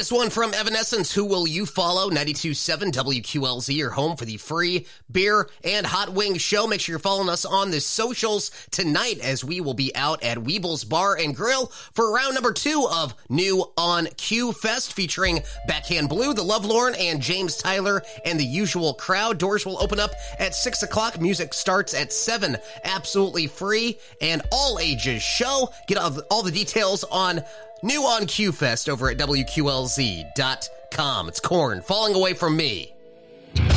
This one from Evanescence, Who Will You Follow? 92.7 WQLZ, your home for the free beer and hot wing show. Make sure you're following us on the socials tonight as we will be out at Weeble's Bar and Grill for round number 2 of New on Q Fest featuring Backhand Blue, The Lovelorn, and James Tyler and the usual crowd. Doors will open up at 6 o'clock. Music starts at 7. Absolutely free and all ages show. Get all the details on New on Q Fest over at WQLZ.com. It's Korn, Falling Away From Me.